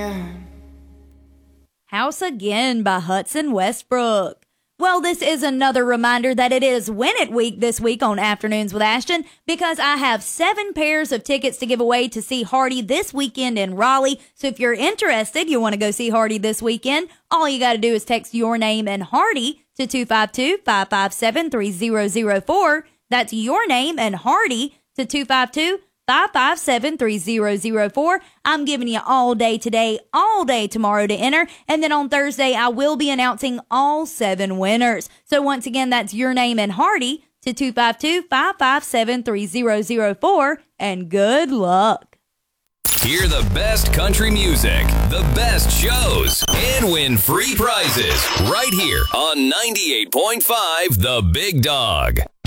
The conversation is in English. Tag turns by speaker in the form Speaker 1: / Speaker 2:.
Speaker 1: House Again by Hudson Westbrook. Well, this is another reminder that it is Win It Week this week on Afternoons with Ashton, because I have 7 pairs of tickets to give away to see Hardy this weekend in Raleigh. So if you're interested, you want to go see Hardy this weekend, all you got to do is text your name and Hardy to 252-557-3004. That's your name and Hardy to 252-557-3004. I'm giving you all day today, all day tomorrow to enter. And then on Thursday, I will be announcing all 7 winners. So once again, that's your name and Hardy to 252-557-3004. And good luck.
Speaker 2: Hear the best country music, the best shows, and win free prizes right here on 98.5 The Big Dog.